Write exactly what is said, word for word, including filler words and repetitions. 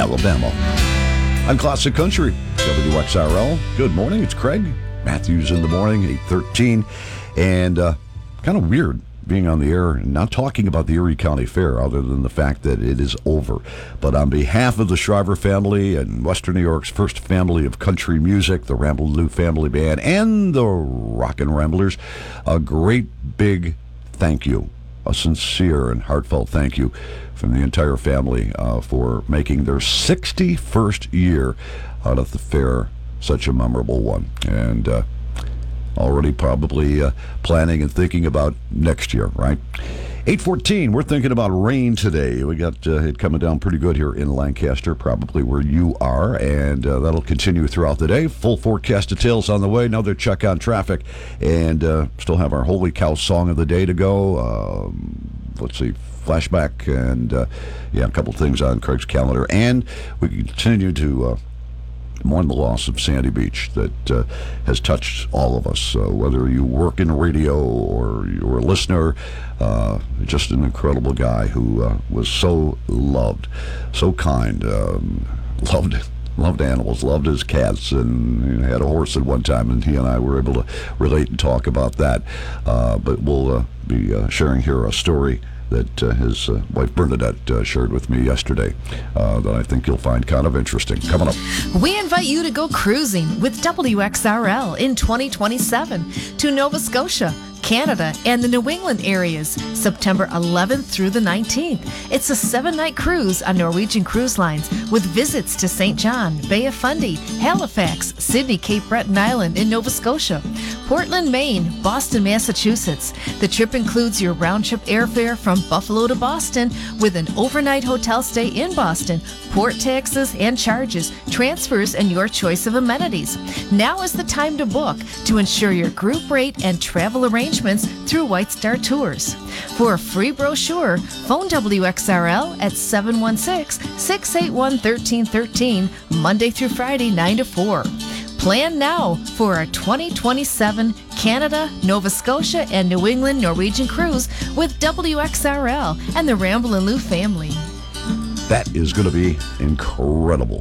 Alabama. On Classic Country, W X R L. Good morning, it's Craig Matthews in the morning, eight thirteen. And uh, kind of weird being on the air and not talking about the Erie County Fair other than the fact that it is over. But on behalf of the Shriver family and Western New York's first family of country music, the Ramblin' Lou Family Band, and the Rockin' Ramblers, a great big thank you, a sincere and heartfelt thank you from the entire family uh, for making their sixty-first year out of the fair such a memorable one. And uh, already probably uh, planning and thinking about next year, right? eight fourteen, we're thinking about rain today. We got uh, it coming down pretty good here in Lancaster, probably where you are, and uh, that'll continue throughout the day. Full forecast details on the way. Another check on traffic, and uh, still have our Holy Cow song of the day to go. Um, let's see, flashback, and uh, yeah, a couple things on Craig's calendar. And we continue to uh, mourn the loss of Sandy Beach that uh, has touched all of us, uh, whether you work in radio or you're a listener. Uh, just an incredible guy who uh, was so loved, so kind, um, loved loved animals, loved his cats, and you know, had a horse at one time, and he and I were able to relate and talk about that. Uh, but we'll uh, be uh, sharing here a story that uh, his uh, wife Bernadette uh, shared with me yesterday uh, that I think you'll find kind of interesting. Coming up. We invite you to go cruising with W X R L in twenty twenty-seven to Nova Scotia, Canada, and the New England areas, September eleventh through the nineteenth. It's a seven-night cruise on Norwegian Cruise Lines with visits to Saint John, Bay of Fundy, Halifax, Sydney, Cape Breton Island in Nova Scotia, Portland, Maine, Boston, Massachusetts. The trip includes your round-trip airfare from Buffalo to Boston with an overnight hotel stay in Boston, port taxes and charges, transfers, and your choice of amenities. Now is the time to book to ensure your group rate and travel arrangements through White Star Tours. For a free brochure, phone W X R L at seven one six, six eight one, one three one three, Monday through Friday, nine to four. Plan now for our twenty twenty-seven Canada, Nova Scotia, and New England Norwegian cruise with W X R L and the Ramblin' Lou family. That is going to be incredible.